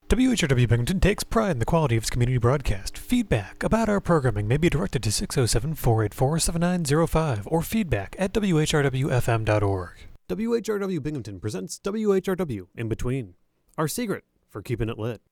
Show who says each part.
Speaker 1: WHRW Binghamton takes pride in the quality of its community broadcast. Feedback about our programming may be directed to 607-484-7905 or feedback at whrwfm.org. WHRW Binghamton presents WHRW In Between, our secret for keeping it lit.